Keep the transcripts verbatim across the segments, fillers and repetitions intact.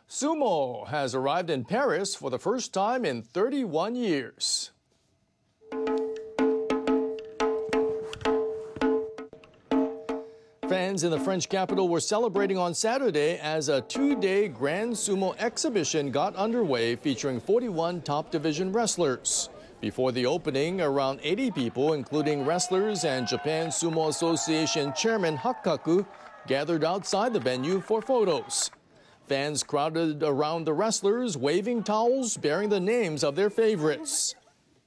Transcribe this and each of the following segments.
Sumo has arrived in Paris for the first time in thirty-one years. Fans in the French capital were celebrating on Saturday as a two-day Grand Sumo exhibition got underway featuring forty-one top division wrestlers. Before the opening, around eighty people, including wrestlers and Japan Sumo Association Chairman Hakkaku, gathered outside the venue for photos. Fans crowded around the wrestlers, waving towels bearing the names of their favorites.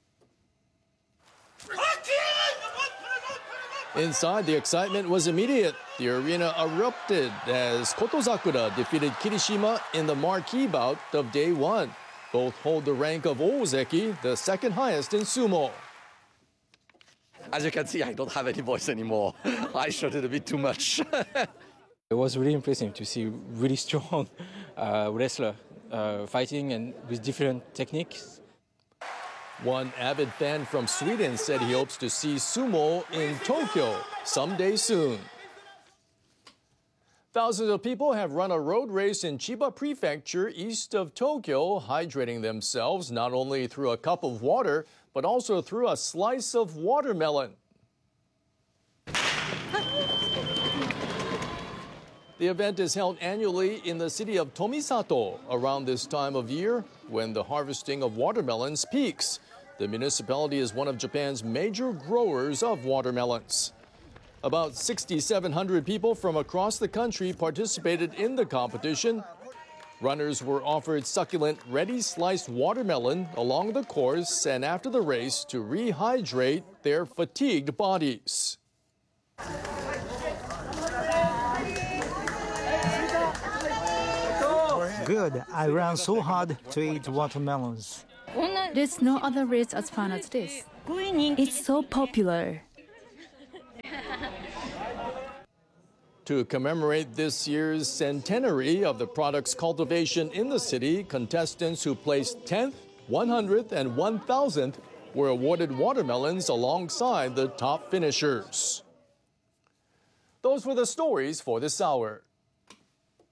Inside, the excitement was immediate. The arena erupted as Kotozakura defeated Kirishima in the marquee bout of day one. Both hold the rank of Ozeki, the second highest in sumo. As you can see, I don't have any voice anymore. I shot it a bit too much. It was really impressive to see really strong uh, wrestler uh, fighting and with different techniques. One avid fan from Sweden said he hopes to see sumo in Tokyo someday soon. Thousands of people have run a road race in Chiba Prefecture east of Tokyo, hydrating themselves not only through a cup of water, but also through a slice of watermelon. The event is held annually in the city of Tomisato around this time of year when the harvesting of watermelons peaks. The municipality is one of Japan's major growers of watermelons. About six thousand seven hundred people from across the country participated in the competition. Runners were offered succulent, ready-sliced watermelon along the course and after the race to rehydrate their fatigued bodies. Good. I ran so hard to eat watermelons. There's no other race as fun as this. It's so popular. To commemorate this year's centenary of the product's cultivation in the city, contestants who placed tenth, one hundredth, and one thousandth were awarded watermelons alongside the top finishers. Those were the stories for this hour.